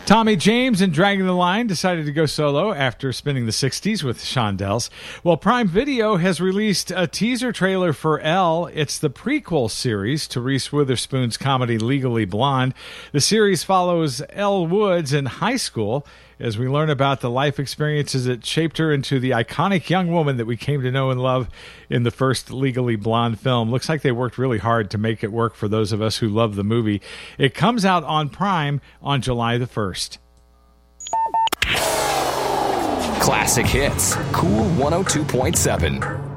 Tommy James and Dragging the Line decided to go solo after spending the 60s with Shondells. Well, Prime Video has released a teaser trailer for Elle. It's the prequel series to Reese Witherspoon's comedy Legally Blonde. The series follows Elle Woods in high school as we learn about the life experiences that shaped her into the iconic young woman that we came to know and love in the first Legally Blonde film. Looks like they worked really hard to make it work for those of us who love the movie. It comes out on Prime on July the 1st. Classic Hits, Cool 102.7.